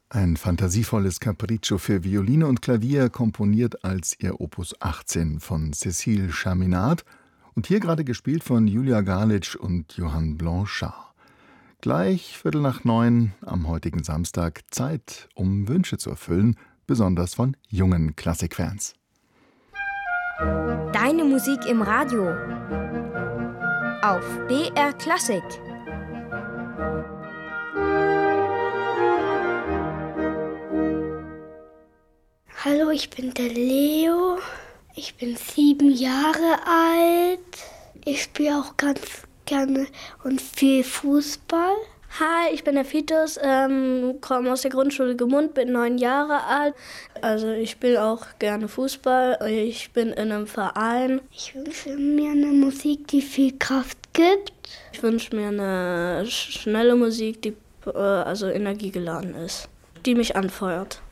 Ein fantasievolles Capriccio für Violine und Klavier, komponiert als ihr Opus 18 von Cécile Chaminade und hier gerade gespielt von Julia Galic und Johann Blanchard. Gleich 8:45 am heutigen Samstag Zeit, um Wünsche zu erfüllen, besonders von jungen Klassikfans. Deine Musik im Radio auf BR Klassik. Hallo, ich bin der Leo. Ich bin 7 Jahre alt. Ich spiele auch ganz gerne und viel Fußball. Hi, ich bin der Vitus, komme aus der Grundschule Gmund, bin 9 Jahre alt. Also ich spiele auch gerne Fußball, ich bin in einem Verein. Ich wünsche mir eine Musik, die viel Kraft gibt. Ich wünsche mir eine schnelle Musik, die also energiegeladen ist, die mich anfeuert.